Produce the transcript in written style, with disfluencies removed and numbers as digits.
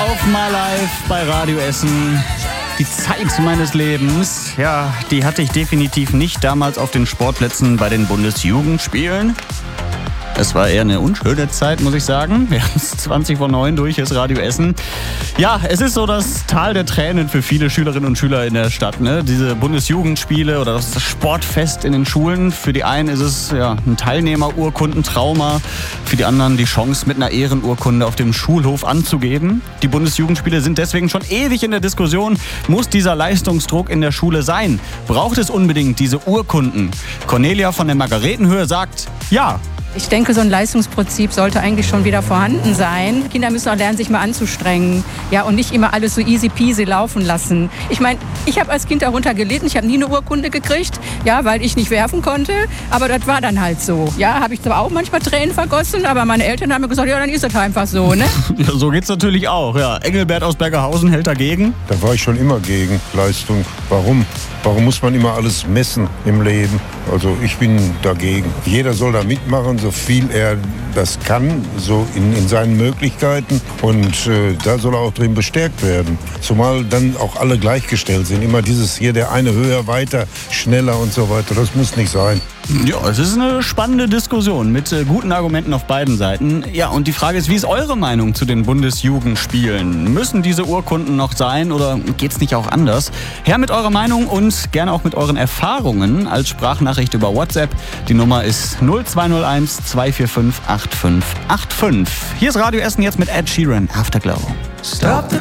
auf My Life bei Radio Essen. Die Zeit meines Lebens, ja, die hatte ich definitiv nicht damals auf den Sportplätzen bei den Bundesjugendspielen. Es war eher eine unschöne Zeit, muss ich sagen. Wir haben es 20:09 durch, hier ist Radio Essen. Ja, es ist so das Tal der Tränen für viele Schülerinnen und Schüler in der Stadt, ne? Diese Bundesjugendspiele oder das Sportfest in den Schulen. Für die einen ist es ja ein Teilnehmerurkundentrauma, für die anderen die Chance, mit einer Ehrenurkunde auf dem Schulhof anzugeben. Die Bundesjugendspiele sind deswegen schon ewig in der Diskussion. Muss dieser Leistungsdruck in der Schule sein? Braucht es unbedingt diese Urkunden? Cornelia von der Margaretenhöhe sagt, ja. Ich denke, so ein Leistungsprinzip sollte eigentlich schon wieder vorhanden sein. Kinder müssen auch lernen, sich mal anzustrengen, ja, und nicht immer alles so easy peasy laufen lassen. Ich meine, ich habe als Kind darunter gelitten, ich habe nie eine Urkunde gekriegt, ja, weil ich nicht werfen konnte, aber das war dann halt so. Ja, habe ich zwar auch manchmal Tränen vergossen, aber meine Eltern haben mir gesagt, ja, dann ist das einfach so, ne? Ja, so geht's natürlich auch, ja. Engelbert aus Bergerhausen hält dagegen. Da war ich schon immer gegen Leistung. Warum? Warum muss man immer alles messen im Leben? Also ich bin dagegen. Jeder soll da mitmachen, so viel er das kann, so in seinen Möglichkeiten. Und da soll er auch drin bestärkt werden. Zumal dann auch alle gleichgestellt sind. Immer dieses hier, der eine höher, weiter, schneller und so weiter. Das muss nicht sein. Ja, es ist eine spannende Diskussion mit guten Argumenten auf beiden Seiten. Ja, und die Frage ist, wie ist eure Meinung zu den Bundesjugendspielen? Müssen diese Urkunden noch sein oder geht's nicht auch anders? Her mit eurer Meinung und gerne auch mit euren Erfahrungen als Sprachnachricht über WhatsApp. Die Nummer ist 0201 245 8585. Hier ist Radio Essen jetzt mit Ed Sheeran, Afterglow. Stop the